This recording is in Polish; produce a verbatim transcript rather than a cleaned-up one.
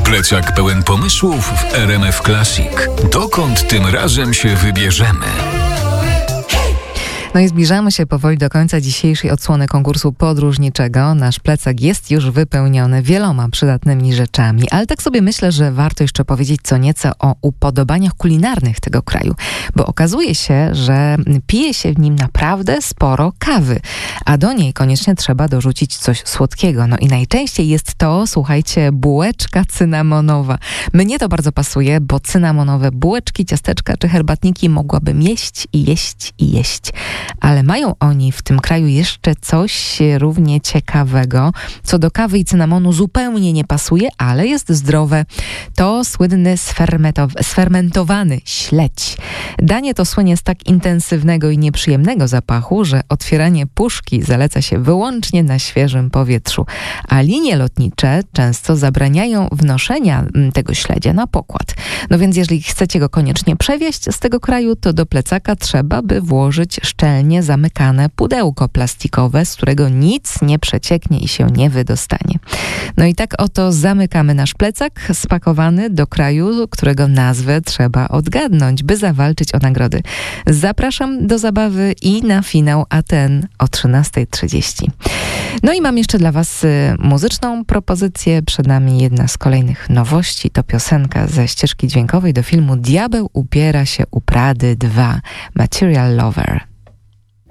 Plecak pełen pomysłów w R M F Classic. Dokąd tym razem się wybierzemy? No i zbliżamy się powoli do końca dzisiejszej odsłony konkursu podróżniczego. Nasz plecak jest już wypełniony wieloma przydatnymi rzeczami, ale tak sobie myślę, że warto jeszcze powiedzieć co nieco o upodobaniach kulinarnych tego kraju, bo okazuje się, że pije się w nim naprawdę sporo kawy, a do niej koniecznie trzeba dorzucić coś słodkiego. No i najczęściej jest to, słuchajcie, bułeczka cynamonowa. Mnie to bardzo pasuje, bo cynamonowe bułeczki, ciasteczka czy herbatniki mogłabym jeść i jeść i jeść. Ale mają oni w tym kraju jeszcze coś równie ciekawego, co do kawy i cynamonu zupełnie nie pasuje, ale jest zdrowe. To słynny sfermentow- sfermentowany śledź. Danie to słynie z tak intensywnego i nieprzyjemnego zapachu, że otwieranie puszki zaleca się wyłącznie na świeżym powietrzu, a linie lotnicze często zabraniają wnoszenia tego śledzia na pokład. No więc jeżeli chcecie go koniecznie przewieźć z tego kraju, to do plecaka trzeba by włożyć szczelnie zamykane pudełko plastikowe, z którego nic nie przecieknie i się nie wydostanie. No i tak oto zamykamy nasz plecak spakowany do kraju, którego nazwę trzeba odgadnąć, by zawalczyć o nagrody. Zapraszam do zabawy i na finał, a ten o trzynasta trzydzieści. No i mam jeszcze dla Was muzyczną propozycję. Przed nami jedna z kolejnych nowości. To piosenka ze ścieżki dźwiękowej do filmu Diabeł upiera się u Prady dwa. Material Lover.